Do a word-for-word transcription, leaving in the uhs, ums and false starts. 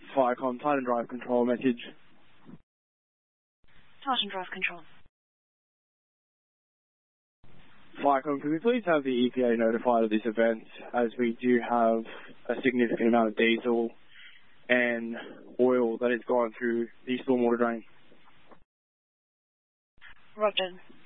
Firecom, Titan Drive Control message. Titan Drive Control. Firecom, could we please have the E P A notified of this event, as we do have a significant amount of diesel and oil that has gone through the stormwater drain? Roger.